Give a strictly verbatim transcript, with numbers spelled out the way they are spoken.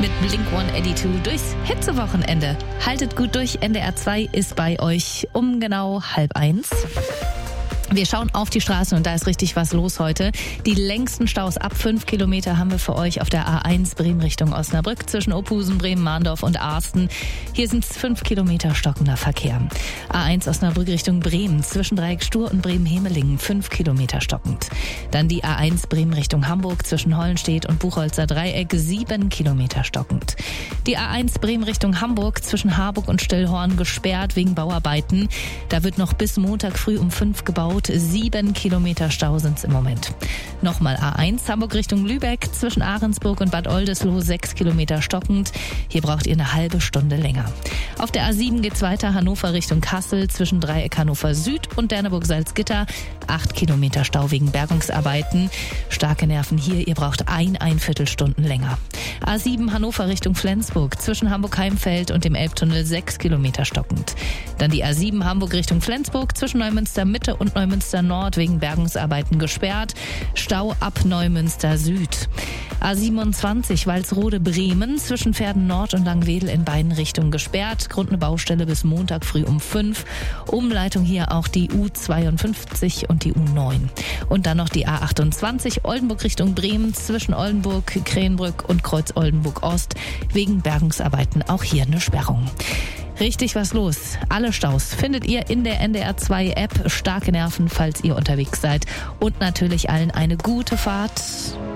mit Blink hundertzweiundachtzig durchs Hitzewochenende. Haltet gut durch, N D R zwei ist bei euch um genau halb eins. Wir schauen auf die Straße und da ist richtig was los heute. Die längsten Staus ab fünf Kilometer haben wir für euch auf der A eins Bremen Richtung Osnabrück zwischen Opusen, Bremen, Mahndorf und Arsten. Hier sind es fünf Kilometer stockender Verkehr. A eins Osnabrück Richtung Bremen zwischen Dreieck Stur und Bremen-Hemelingen fünf Kilometer stockend. Dann die A eins Bremen Richtung Hamburg zwischen Hollenstedt und Buchholzer Dreieck sieben Kilometer stockend. Die A eins Bremen Richtung Hamburg zwischen Harburg und Stillhorn gesperrt wegen Bauarbeiten. Da wird noch bis Montag früh um fünf gebaut. Sieben Kilometer Stau sind's im Moment. Nochmal A eins Hamburg Richtung Lübeck zwischen Ahrensburg und Bad Oldesloe sechs Kilometer stockend. Hier braucht ihr eine halbe Stunde länger. Auf der A sieben geht's weiter Hannover Richtung Kassel zwischen Dreieck Hannover Süd und Derneburg-Salzgitter. acht Kilometer Stau wegen Bergungsarbeiten. Starke Nerven hier, ihr braucht ein, ein Viertelstunden länger. A sieben Hannover Richtung Flensburg zwischen Hamburg-Heimfeld und dem Elbtunnel sechs Kilometer stockend. Dann die A sieben Hamburg Richtung Flensburg zwischen Neumünster Mitte und Neumünster Nord wegen Bergungsarbeiten gesperrt. Stau ab Neumünster Süd. A siebenundzwanzig Walsrode Bremen zwischen Verden Nord und Langwedel in beiden Richtungen gesperrt. Grund eine Baustelle bis Montag früh um fünf. Umleitung hier auch die U zweiundfünfzig und die U neun. Und dann noch die A achtundzwanzig Oldenburg Richtung Bremen zwischen Oldenburg, Krähenbrück und Kreuz Oldenburg Ost wegen Bergungsarbeiten auch hier eine Sperrung. Richtig was los. Alle Staus findet ihr in der N D R zwei App. Starke Nerven, falls ihr unterwegs seid. Und natürlich allen eine gute Fahrt.